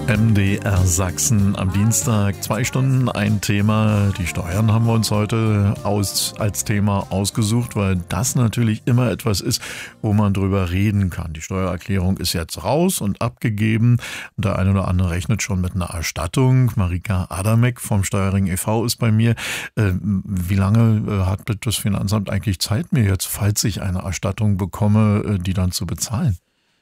MDR Sachsen am Dienstag, 2 Stunden, ein Thema. Die Steuern haben wir uns heute als Thema ausgesucht, weil das natürlich immer etwas ist, wo man drüber reden kann. Die Steuererklärung ist jetzt raus und abgegeben. Der eine oder andere rechnet schon mit einer Erstattung. Marika Adamek vom Steuerring e.V. ist bei mir. Wie lange hat das Finanzamt eigentlich Zeit, mir jetzt, falls ich eine Erstattung bekomme, die dann zu bezahlen?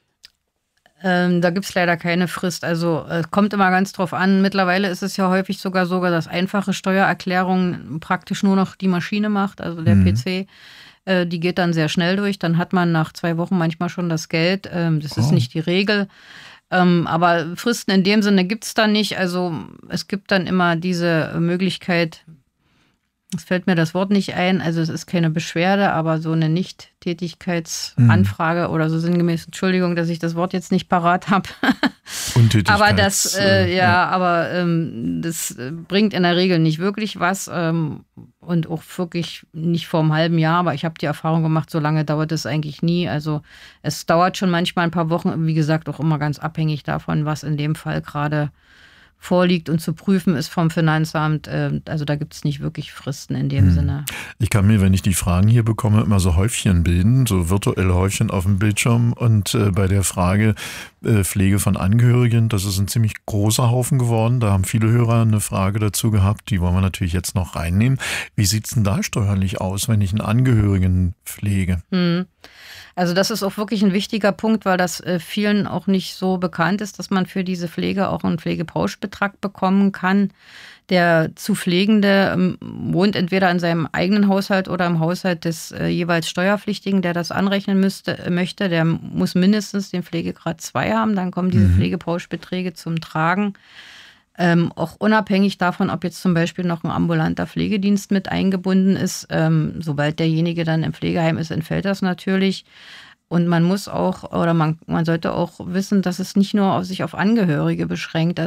Da gibt es leider keine Frist. Also es kommt immer ganz drauf an. Mittlerweile ist es ja häufig sogar, dass einfache Steuererklärungen praktisch nur noch die Maschine macht, also der PC. Die geht dann sehr schnell durch. Dann hat man nach 2 Wochen manchmal schon das Geld. Das ist nicht die Regel. Aber Fristen in dem Sinne gibt es dann nicht. Also es gibt dann immer diese Möglichkeit, es fällt mir das Wort nicht ein, also es ist keine Beschwerde, aber so eine Nicht-Tätigkeitsanfrage oder so sinngemäß, Entschuldigung, dass ich das Wort jetzt nicht parat habe. Aber das, das bringt in der Regel nicht wirklich was und auch wirklich nicht vor einem halben Jahr, aber ich habe die Erfahrung gemacht, so lange dauert es eigentlich nie. Also es dauert schon manchmal ein paar Wochen, wie gesagt, auch immer ganz abhängig davon, was in dem Fall gerade vorliegt und zu prüfen ist vom Finanzamt. Also da gibt es nicht wirklich Fristen in dem Sinne. Ich kann mir, wenn ich die Fragen hier bekomme, immer so Häufchen bilden, so virtuelle Häufchen auf dem Bildschirm. Und bei der Frage Pflege von Angehörigen, das ist ein ziemlich großer Haufen geworden. Da haben viele Hörer eine Frage dazu gehabt, die wollen wir natürlich jetzt noch reinnehmen. Wie sieht es denn da steuerlich aus, wenn ich einen Angehörigen pflege? Also das ist auch wirklich ein wichtiger Punkt, weil das vielen auch nicht so bekannt ist, dass man für diese Pflege auch einen Pflegepauschbetrag bekommen kann. Der zu Pflegende wohnt entweder in seinem eigenen Haushalt oder im Haushalt des jeweils Steuerpflichtigen, der das anrechnen möchte. Der muss mindestens den Pflegegrad 2 haben, dann kommen diese Pflegepauschbeträge zum Tragen. Auch unabhängig davon, ob jetzt zum Beispiel noch ein ambulanter Pflegedienst mit eingebunden ist. Sobald derjenige dann im Pflegeheim ist, entfällt das natürlich. Und man muss auch, oder man sollte auch wissen, dass es nicht nur sich auf Angehörige beschränkt.